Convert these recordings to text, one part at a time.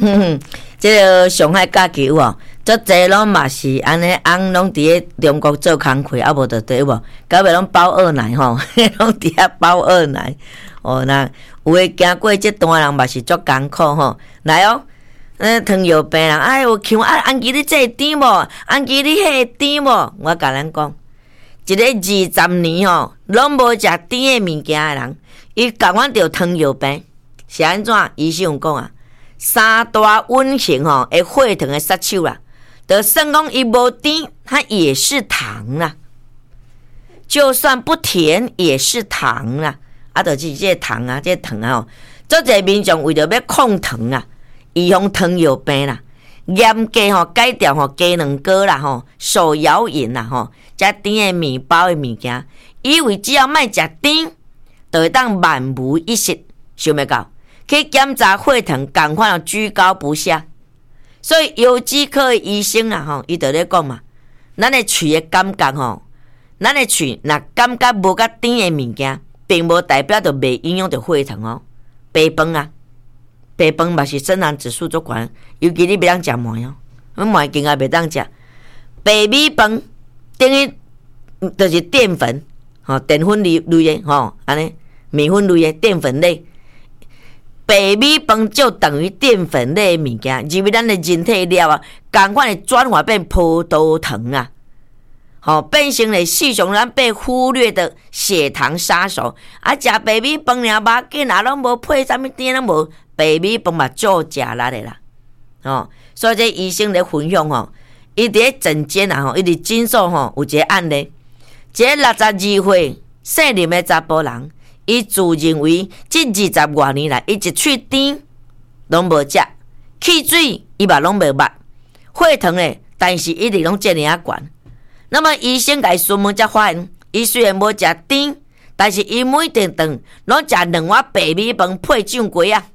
这个上海假期有无？足济拢嘛是安尼，翁拢伫咧中国做工课，啊无就对有无？到尾拢包二奶吼，拢伫遐包二奶。哦，那有诶行过这段人嘛是足艰苦吼。来哦，糖尿病人，哎有像安吉你这甜无？安吉你迄甜无？我甲咱讲，一个20年吼，拢无食甜诶物件诶人，伊甲阮着糖尿病是安怎？医生有讲啊。三大温型吼，会血糖会杀手啦。就算讲伊无甜，它也是糖啦。就算不甜，也是糖啦。啊，就是这糖啊，这糖啊吼，足侪民众为着要控糖啊，预防糖尿病啦，严格吼改掉吼鸡卵糕啦吼，手摇饮啦吼，加甜的面包的物件，以为只要莫食甜，就会当万无一失，想袂到。去检查血糖，同款居高不下，所以有机科的医生啊，吼，伊就咧讲嘛，咱的喙的感觉吼，咱的喙若感觉无甲甜的物件，并无代表着袂影响着血糖哦。白饭啊，白饭嘛是生长指数足悬，尤其你袂当食糜哦，糜更加袂当食。白米饭等于就是淀粉，吼，淀粉类的吼，安尼面粉类的淀粉类。白米饭就等于淀粉类的物件，入去咱的人体了啊，同款的转化变葡萄糖啊，好、变成了世上咱被忽略的血糖杀手。啊，食白米饭尔无紧啊，拢无配啥物甜，拢无白米饭嘛，足食力的啦。哦，所以这医生咧分享吼，伊伫咧诊间啊吼，伊伫诊所吼有一个案例，一个62岁姓林的查甫人。伊自认为这20多年来，伊一喙甜拢无食，汽水伊嘛拢无捌，血糖咧，但是一直拢这样啊悬。那么医生甲伊询问才发现，伊虽然无食甜，但是伊每顿顿拢食2碗白米饭配酱粿啊，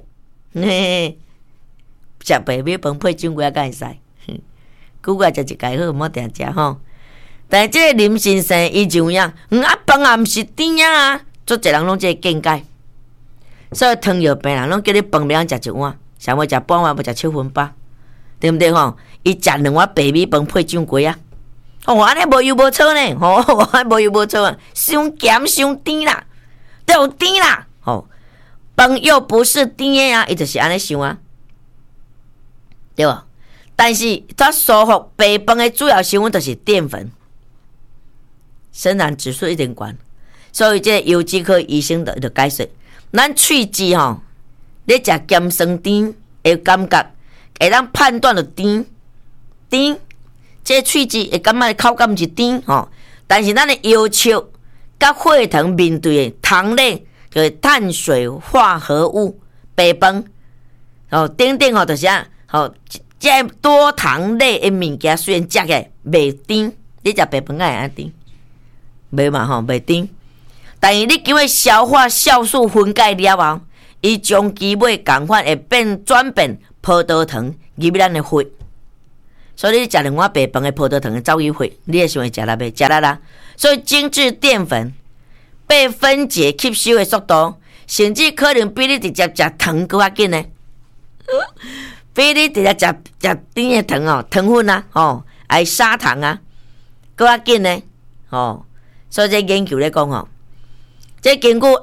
食白米饭配酱粿啊，敢会使？久个食一家好，莫定食吼。但是这个林先生伊就样，啊饭也毋是甜啊。足侪人拢这个见解，所以糖尿病人拢叫你饭袂当食一碗，想要食半碗，要食7分饱，对毋对吼？伊食2碗白米饭配酱粿啊，哦，安尼无油无错呢，吼，安尼无油无错啊，伤咸伤甜啦，都有甜啦，吼，饭又不是甜的啊，伊就是安尼想啊，对无？但是它疏忽白饭的主要成分就是淀粉，生产指数一定悬。所以这有机科医生就解释，咱喙齿吼，咧食咸酸甜的感觉，会当判断着甜，这喙齿会感觉口感是甜吼，但是咱的要求甲血糖面对的糖类就是碳水化合物、白饭哦等等吼，就是啊，吼，这多糖类的物件虽然食起来袂甜，你食白饭敢会安甜？袂嘛吼，袂甜。但是你经过消化酵素分解了后，伊将基尾共款会转变葡萄糖入咱的血，所以你食2碗白饭的葡萄糖走入血，你会想会食力袂？食力啦。所以精致淀粉被分解吸收的速度，甚至可能比你直接食糖更较紧呢。比你直接食甜的糖哦，糖分啊，哦，还砂糖啊，更较紧呢。哦，所以这研究咧讲哦。这根据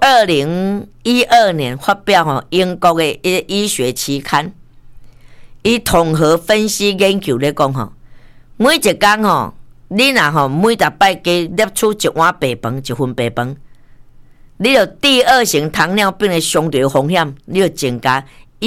2012年发表吼英国的医学期刊，伊统合分析研究咧讲吼，每一天吼，你若吼每逐摆加摄取1碗白饭，1份白饭，你就第2型糖尿病的相对风险，你就增加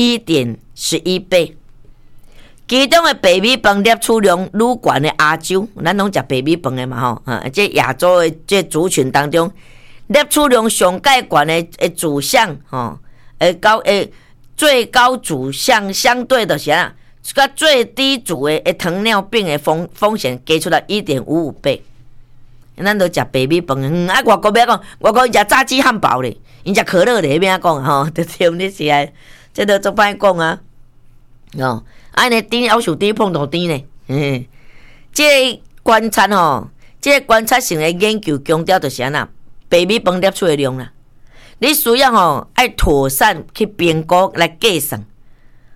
1.11倍。其中的白米饭摄取量愈悬的亚洲，咱拢食白米饭的嘛吼，这亚洲的这族群当中。摄取量上介悬的主项吼，最高主项相对的是啊，甲最低主的糖尿病的风险加出来1.55倍。咱都食白米饭，啊，外国要讲，外国食炸鸡汉堡咧，因食可乐咧，要安讲啊吼，对对，你是啊，这都做歹讲啊，哦，安尼甜要求甜碰到甜咧，这观察吼，这观察性的研究强调就是安那。白米饭摄取的量啦，你需要爱妥善去评估来计算，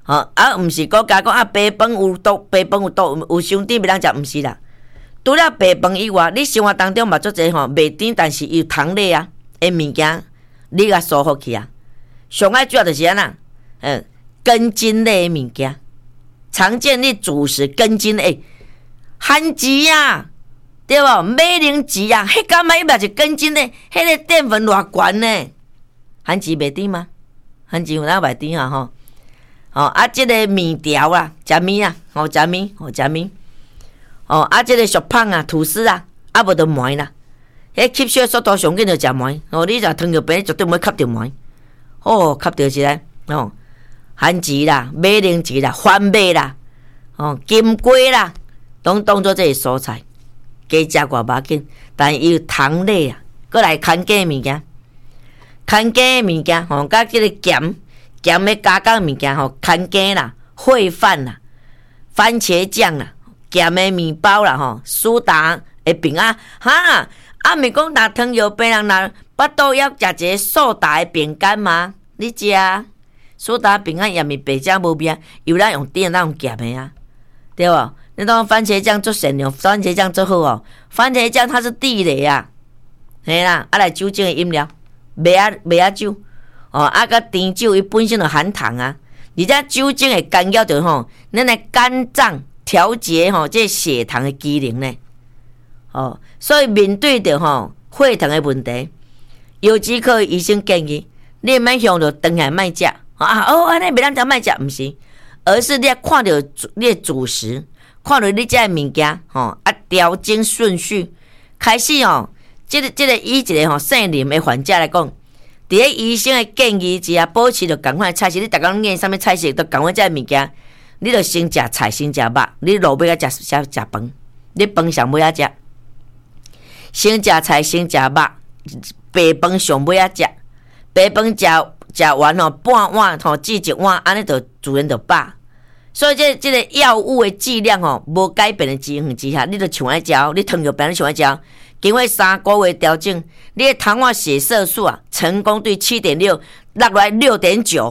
毋是讲甲讲白饭有毒，白饭有毒，有伤甜袂当食，毋是啦。除了白饭以外，你生活当中嘛足侪袂甜，但是有糖类啊的物件，你甲疏忽去啊。上爱主要就是安那，根茎类的物件，常见的主食根茎类，番薯啊，对无？马铃薯啊，迄干嘛伊嘛是根茎类，迄个淀粉偌悬呢？番薯袂甜吗？番薯有哪袂甜啊？即个面条啊，食面啊，食面，食面，即个薯棒啊，吐司啊，无就糜啦。迄吸收速度上紧就食糜，你食糖尿病绝对袂吸着糜。吸着起来，番薯啦、马铃薯啦、番麦啦、金龟啦，拢当做这个蔬菜，加食偌无要紧。但伊有糖类啊，过来牵假物件，牵假物件，甲即个咸的加工物件，牵假啦、烩饭啦、番茄酱啦、咸的面包啦，苏打的饼啊，毋是讲若糖尿病人若巴肚要食一个苏打的饼干吗？你食苏打饼干也是白食无味啊，有咱用甜，咱用咸的啊，对无？你当番茄酱做善良，番茄酱做好哦。番茄酱它是地雷啊，嘿啦，来酒精的饮料，麦仔酒，甲甜酒伊本身就含糖啊，而且酒精会干扰着咱的肝脏调节这血糖的机能呢。所以面对着血糖的问题，药剂科医生建议你免向着肠下莫食安尼袂当食莫食，毋是，而是你要看着你的主食，看着你这物件调整顺序，开始这个以一个肾炎的患者来讲，伫个医生的建议之下，保持着共款的菜色，你逐工念啥物菜色，都共款这物件，你着先食菜，先食肉，你落尾啊食饭，你饭上尾啊食。先食菜，先食肉，白饭上尾啊食，白饭食完半碗至一碗，安尼就自然就饱。所以这个药物的剂量无改变的情况之下，你就像爱食，你糖尿病你像爱食，经过3个月调整，你的糖化血色素啊，成功对7.6落来6.9。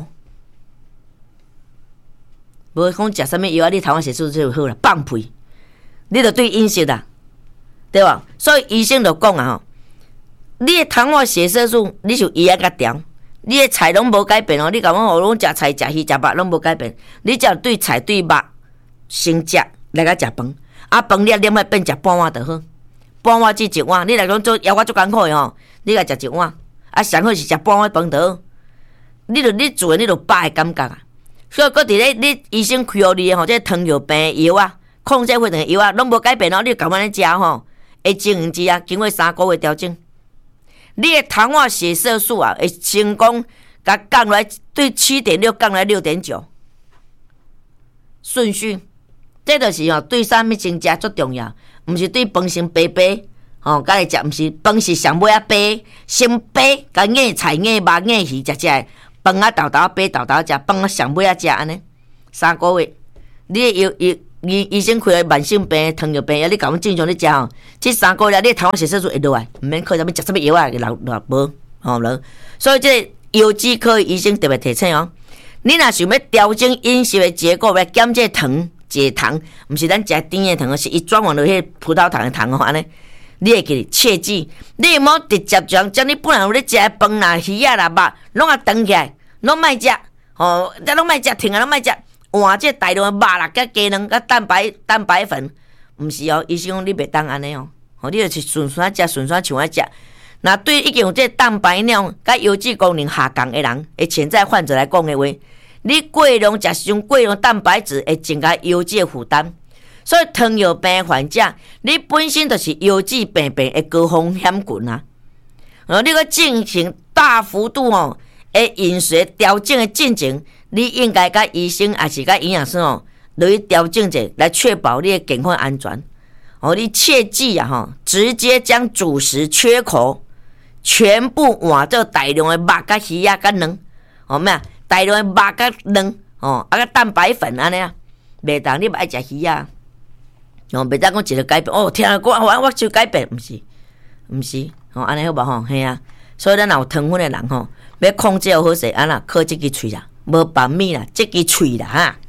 无讲食啥物药啊，你糖化血色素就好啦，放屁，你就对饮食啦。对吧？所以医生就讲啊，你的糖化血色素，你就伊爱甲调，你的菜拢无改变你甲我拢食菜、食鱼、食肉拢无改变，你只要对菜对肉先食，来甲食饭，饭你念变食半碗就好，半碗至一碗，你来讲做我足艰苦的你甲食一碗，上好是食半碗饭就好，你自然你就饱的感觉啊。所以，搁伫咧你医生开互你的这糖尿病的药啊，控制血糖的药啊，拢无改变你就共安尼食会情形之下，经过3个月调整，你的糖化血色素啊，会成功甲降来对7.6降来6.9，顺序，这就是对啥物先食最重要，毋是对饭先白甲来食，毋是饭是上尾啊白，先白甲硬菜硬肉硬鱼食的，饭啊豆豆白豆豆食，饭啊上尾啊食安尼，3个月，你医生开慢性病、糖尿病，你甲阮正常咧食这3个月你糖化血色素会落来，毋免靠啥物食啥物药啊，落无所以这个药剂科医生特别提醒你若想要调整饮食的结构，来减这糖、解糖，毋是咱食甜的糖，是伊转换落迄葡萄糖的糖安尼，你会记切记，你莫直接将你本来有咧食的饭啦、鱼啊啦、肉，拢啊断起来，拢莫食，咱拢莫食，停啊，拢莫食。换这大量的肉啦、甲鸡卵、甲蛋白粉，毋是医生讲你袂当安尼你就是顺顺食，顺顺像爱食。那对已经有这蛋白量甲油脂功能下降的人，潜在患者来讲的话，你过量食伤过量蛋白质会增加油脂的负担。所以糖尿病患者，你本身就是油脂病的高风险群啊。你个进行大幅度的饮食调整的进程。你应该甲医生还是甲营养师落去调整者，来确保你的健康安全。你切记直接将主食缺口全部换做大量的肉甲鱼啊甲卵，大量的肉甲卵，甲蛋白粉安尼啊，袂当你爱食鱼啊，袂当讲一个改变。天啊，我就改变，毋是，安尼好无嘿啊。所以咱若有糖分的人要控制好势，安那靠这支喙啦。 无饭米啦，即支喙啦哈。